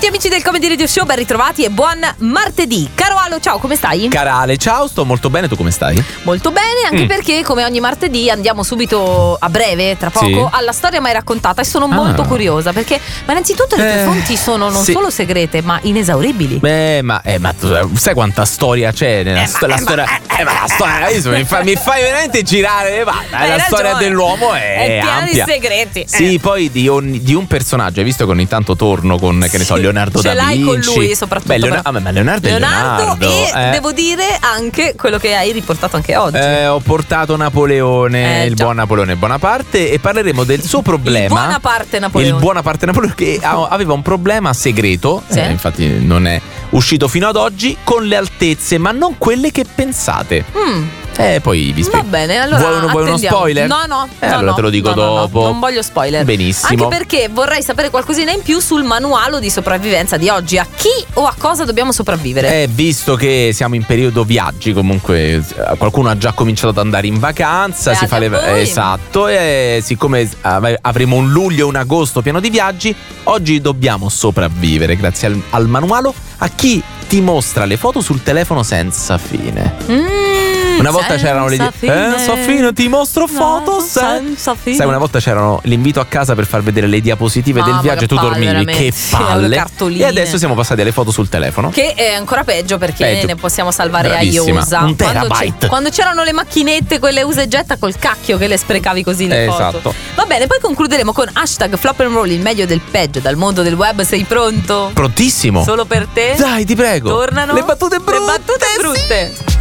tutti amici del Comedy Radio Show, ben ritrovati e buon martedì. Caro Alo, ciao, come stai? Carale, ciao, sto molto bene, tu come stai? Molto bene, anche perché come ogni martedì andiamo subito a breve, tra poco, Sì. alla storia mai raccontata e sono molto curiosa perché, ma innanzitutto le tue fonti sono non solo segrete ma inesauribili. Ma tu sai quanta storia c'è nella storia? La storia mi fai veramente girare, la storia dell'uomo è piena ampia. di segreti. Sì, poi di un personaggio, hai visto che ogni tanto torno con, che ne so, Leonardo da Vinci. Ce l'hai con lui soprattutto. Ma Leonardo è Leonardo. E devo dire anche quello che hai riportato anche oggi. Ho portato Napoleone, il già. buon Napoleone Bonaparte, e parleremo del suo problema. Il Buonaparte Napoleone che aveva un problema segreto, Sì. infatti non è uscito fino ad oggi, con le altezze, ma non quelle che pensate. Poi vi spiego. Va bene, allora Vuoi uno attendiamo. spoiler? No. Allora te lo dico dopo. Non voglio spoiler. Benissimo. Anche perché vorrei sapere qualcosina in più sul manuale di sopravvivenza di oggi. A chi o a cosa dobbiamo sopravvivere? Visto che siamo in periodo viaggi, comunque qualcuno ha già cominciato ad andare in vacanza, si fa esatto, e siccome avremo un luglio e un agosto pieno di viaggi, oggi dobbiamo sopravvivere grazie al manuale a chi ti mostra le foto sul telefono senza fine. Una volta c'erano le Safino, ti mostro foto senza fine. Sai, una volta c'erano l'invito a casa per far vedere le diapositive del viaggio e tu dormivi. Veramente. Che palle. Cartoline. E adesso siamo passati alle foto sul telefono. Che è ancora peggio perché ne possiamo salvare a IOSA. Un terabyte. Quando c'erano le macchinette, quelle usa e getta col cacchio che le sprecavi così le foto. Esatto. Va bene, poi concluderemo con hashtag Flop and Roll, il meglio del peggio dal mondo del web. Sei pronto? Prontissimo. Solo per te? Dai, ti prego. Tornano le battute brutte. Le battute brutte.